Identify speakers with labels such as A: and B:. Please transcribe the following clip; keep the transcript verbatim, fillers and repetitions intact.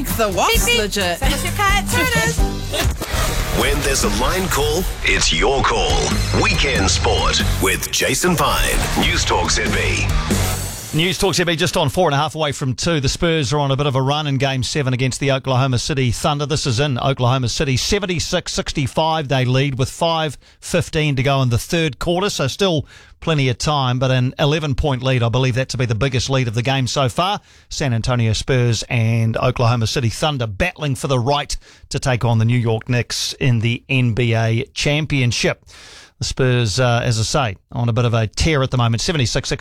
A: think the what's
B: Beep, beep.
A: legit?
B: Send us your cat. Here it is.
C: When there's a line call, it's your call. Weekend Sport with Jason Pine. News Talk Z B.
D: News Talk Z B just on four and a half away from two. The Spurs are on a bit of a run in Game seven against the Oklahoma City Thunder. This is in Oklahoma City. seventy-six sixty-five they lead with five fifteen to go in the third quarter, so still plenty of time, but an eleven-point lead. I believe that to be the biggest lead of the game so far. San Antonio Spurs and Oklahoma City Thunder battling for the right to take on the New York Knicks in the N B A Championship. The Spurs, uh, as I say, on a bit of a tear at the moment, seventy-six